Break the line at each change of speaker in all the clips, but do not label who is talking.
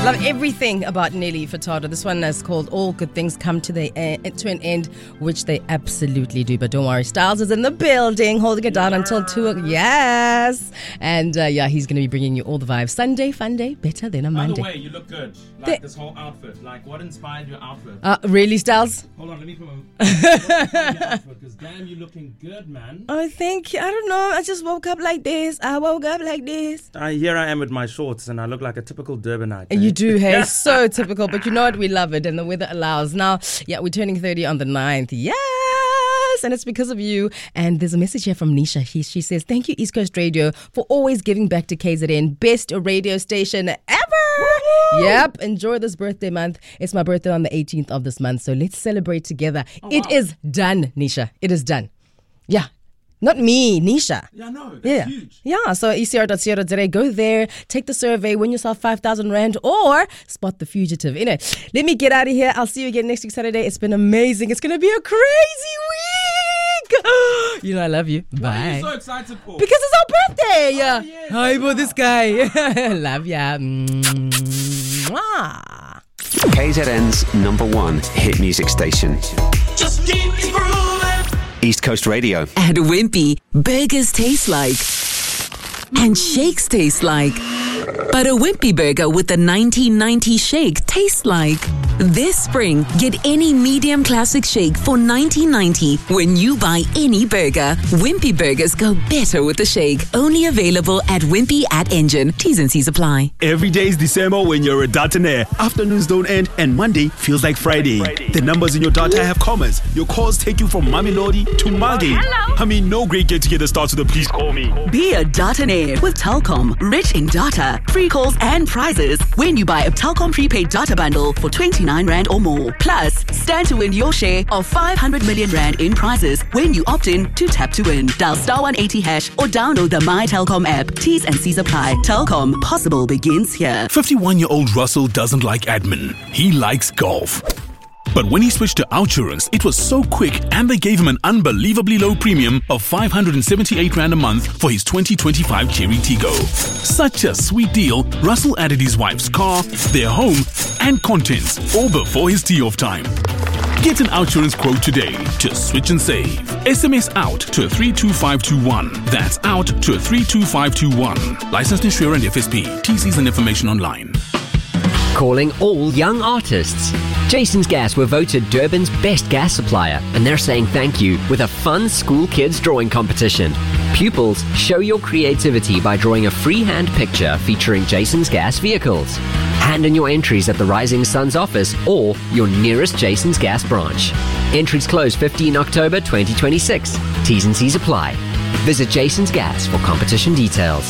love everything about Nelly Furtado. This one is called All Good Things Come to an End, which they absolutely do. But don't worry, Styles is in the building, holding it down until 2. Yes. And he's going to be bringing you all the vibes. Sunday, fun day, better than a Monday.
By the way, you look good. Like this whole outfit. Like, what inspired your outfit?
Really, Styles?
Hold on, let me put my outfit, because damn, you're looking good, man.
I don't know. I just woke up like this.
Here I am with my shorts, and I look like a typical Durbanite.
You do, hey? So typical. But you know what? We love it, and the weather allows. Now, we're turning 30 on the 9th. Yes! And it's because of you. And there's a message here from Nisha. She says, thank you, East Coast Radio, for always giving back to KZN. Best radio station ever! Woo-hoo! Yep. Enjoy this birthday month. It's my birthday on the 18th of this month, so let's celebrate together. It is done, Nisha. It is done. Yeah. Not me, Nisha.
Yeah, no, that's huge.
Yeah, so ecr.co.za, go there, take the survey, win yourself 5,000 Rand, or spot the fugitive. Anyway, let me get out of here. I'll see you again next week, Saturday. It's been amazing. It's going to be a crazy week. You know I love you. Bye.
What are you so excited for?
Because it's our birthday.
Oh, yes.
Hi, boy, this guy. Love ya. Mwah.
KZN's #1 hit music station.
Just keep it grooving.
East Coast Radio.
At Wimpy, burgers taste like and shakes taste like. But a Wimpy burger with the 1990 shake tastes like. This spring, get any medium classic shake for $19.90 when you buy any burger. Wimpy burgers go better with the shake. Only available at Wimpy at Engine. T's and C's apply.
Every day is December when you're a Dataner. Afternoons don't end and Monday feels like Friday. The numbers in your data have commas. Your calls take you from Mamelodi to Magi. I mean, no great get-together starts with a please call me.
Be a Dataner with Telkom. Rich in data, free calls and prizes when you buy a Telkom prepaid data bundle for 29 Rand or more. Plus, stand to win your share of 500 million Rand in prizes when you opt in to Tap to Win. Dial *180# or download the My Telkom app. T's and C's apply. Telkom, possible begins here.
51-year-old Russell doesn't like admin. He likes golf. But when he switched to Outsurance, it was so quick and they gave him an unbelievably low premium of 578 Rand a month for his 2025 Cherry Tiggo. Such a sweet deal, Russell added his wife's car, their home, and contents all before his tee-off time. Get an Outsurance quote today to switch and save. SMS out to 32521. That's out to 32521. Licensed insurer and FSP. TCs and information online.
Calling all young artists. Jason's Gas were voted Durban's best gas supplier, and they're saying thank you with a fun school kids drawing competition. Pupils, show your creativity by drawing a freehand picture featuring Jason's Gas vehicles. Hand in your entries at the Rising Suns office or your nearest Jason's Gas branch. Entries close 15 October 2026. T's and C's apply. Visit Jason's Gas for competition details.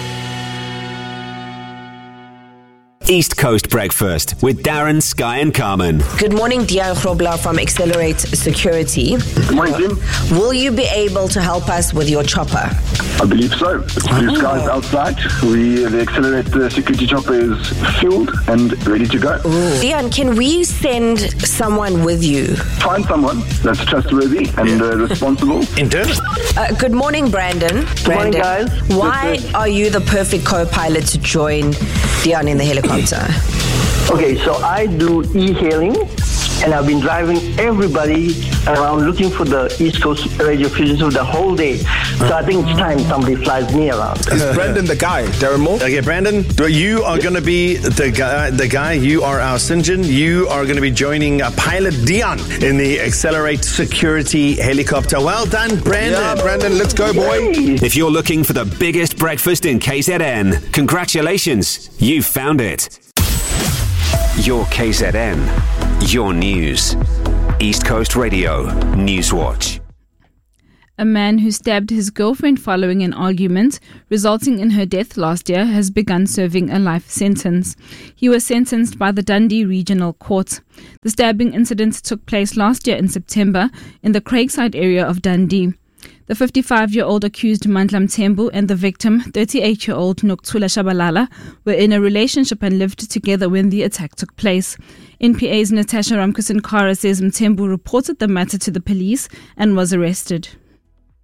East Coast Breakfast with Darren, Sky and Carmen.
Good morning, Dian Grobler from Accelerate Security.
Good morning, Jim.
Will you be able to help us with your chopper?
I believe so. It's blue skies outside. The Accelerate Security chopper is fueled and ready to go.
Dian, can we send someone with you?
Find someone that's trustworthy and responsible.
Good morning, Brandon.
Good morning, guys.
Why are you the perfect co-pilot to join Dian in the helicopter?
Okay, so I do e-hailing, and I've been driving everybody around looking for the East Coast radio fugitive the whole day. So I think it's time somebody flies me around.
Is Brandon the guy? Darren Moore? Okay, Brandon, you are going to be the guy. You are our St. John. You are going to be joining pilot Dian in the Accelerate Security helicopter. Well done, Brandon. Yeah, Brandon, let's go, boy.
If you're looking for the biggest breakfast in KZN, congratulations, you've found it. Your KZN, your news. East Coast Radio, Newswatch.
A man who stabbed his girlfriend following an argument, resulting in her death last year, has begun serving a life sentence. He was sentenced by the Dundee Regional Court. The stabbing incident took place last year in September in the Craigside area of Dundee. The 55-year-old accused Mandla Mthembu and the victim, 38-year-old Nokuthula Shabalala, were in a relationship and lived together when the attack took place. NPA's Natasha Ramkusin Kara says Mthembu reported the matter to the police and was arrested.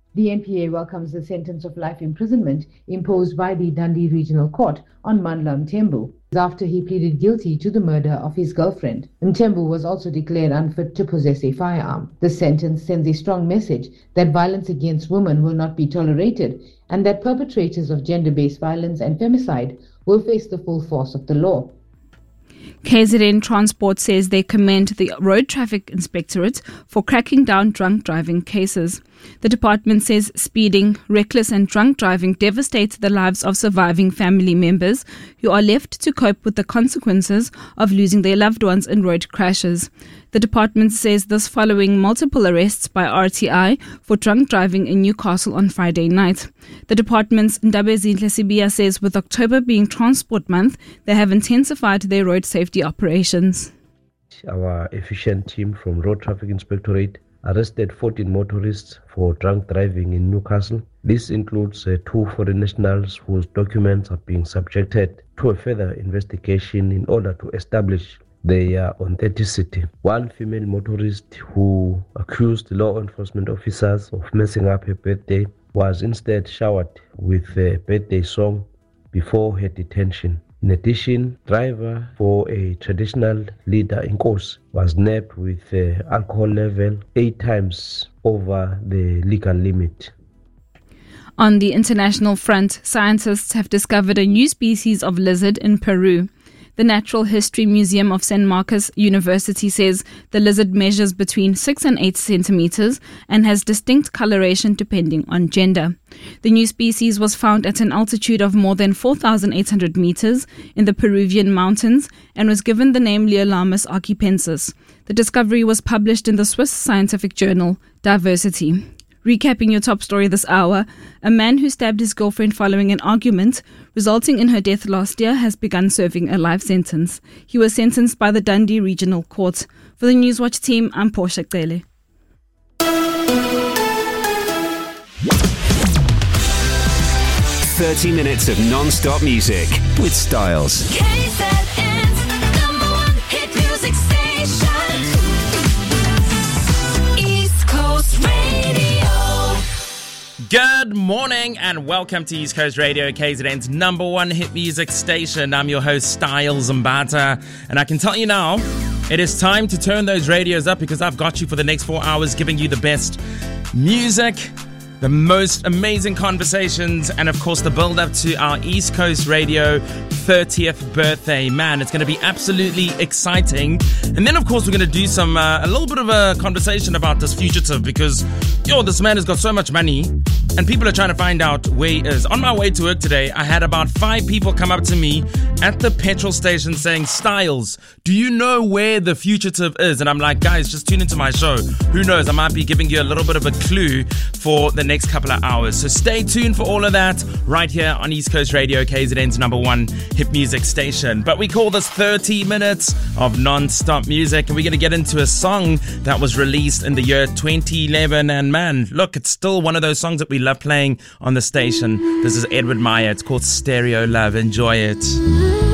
The NPA welcomes the sentence of life imprisonment imposed by the Dundee Regional Court on Mandla Mthembu after he pleaded guilty to the murder of his girlfriend. Mthembu was also declared unfit to possess a firearm. The sentence sends a strong message that violence against women will not be tolerated and that perpetrators of gender-based violence and femicide will face the full force of the law.
KZN Transport says they commend the Road Traffic Inspectorate for cracking down drunk driving cases. The department says speeding, reckless and drunk driving devastates the lives of surviving family members who are left to cope with the consequences of losing their loved ones in road crashes. The department says this following multiple arrests by RTI for drunk driving in Newcastle on Friday night. The department's Ndabezinhle Sibia says with October being Transport Month, they have intensified their road safety operations.
Our efficient team from Road Traffic Inspectorate arrested 14 motorists for drunk driving in Newcastle. This includes 2 foreign nationals whose documents are being subjected to a further investigation in order to establish their authenticity. 1 female motorist who accused law enforcement officers of messing up her birthday was instead showered with a birthday song before her detention. In addition, driver for a traditional leader in Nkosi was nabbed with alcohol level 8 times over the legal limit.
On the international front, scientists have discovered a new species of lizard in Peru. The Natural History Museum of San Marcos University says the lizard measures between 6 and 8 centimeters and has distinct coloration depending on gender. The new species was found at an altitude of more than 4,800 meters in the Peruvian mountains and was given the name Leolamus archipensis. The discovery was published in the Swiss scientific journal Diversity. Recapping your top story this hour, a man who stabbed his girlfriend following an argument resulting in her death last year has begun serving a life sentence. He was sentenced by the Dundee Regional Court. For the Newswatch team, I'm Portia Kele.
30 minutes of non-stop music with Styles.
KZN's #1 hit music station. East Coast Radio.
Good morning and welcome to East Coast Radio, KZN's #1 hit music station. I'm your host, Styles Mbata, and I can tell you now, it is time to turn those radios up because I've got you for the next 4 hours giving you the best music, the most amazing conversations, and of course the build-up to our East Coast Radio 30th birthday. Man, it's going to be absolutely exciting. And then of course we're going to do some a little bit of a conversation about this fugitive because, this man has got so much money and people are trying to find out where he is. On my way to work today, I had about 5 people come up to me at the petrol station saying, Styles, do you know where the fugitive is? And I'm like, guys, just tune into my show. Who knows? I might be giving you a little bit of a clue for the next couple of hours. So stay tuned for all of that right here on East Coast Radio, KZN's #1 hit music station. But we call this 30 minutes of non-stop music, and we're going to get into a song that was released in the year 2011. And man, look, it's still one of those songs that we love playing on the station. This is Edward Meyer. It's called Stereo Love. Enjoy it.